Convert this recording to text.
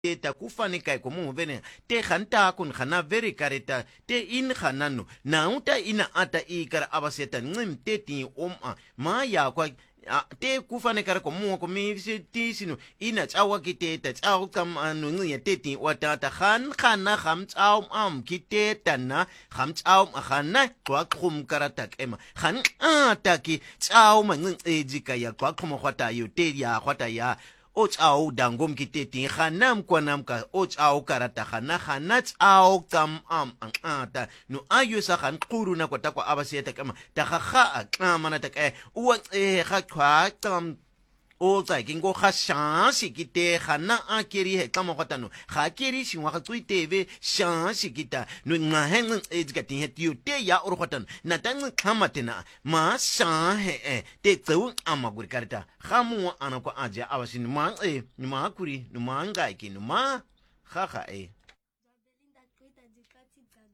ta kufane kai ko mu vene te khanta kun khana very kareta te in khanano na uta ina ata ikar abaseta ngim te ti ma ya kwa te kufane kare ko mu ko mi ti sinu ina tsawa kite ta tsaw kam anu ngi te ti wata ta khana kham tsaw kite ta na kham tsaw khana kwa khum karata kema khan ta ki tsaw ma ngi ejika ya kwa khum khwata yu te ya khwata ya au dangom kite ti khanam kwanam ka au karata khana au kam ta no ayu sa khan quru na kwata kwa abaseta kama ta kha mana ta uwa kha kwa tam o tsai kingo kha shansi kite khana akeri he kama kwata no kha keri shi wa tsuite ve shansi kita no nga heng ejgati he tiu te ya ur kwata na tang kama tena ma sha he te tsu amaguri karta khamu ana ko aja awasin ma kuri no ma ngai ki no ma kha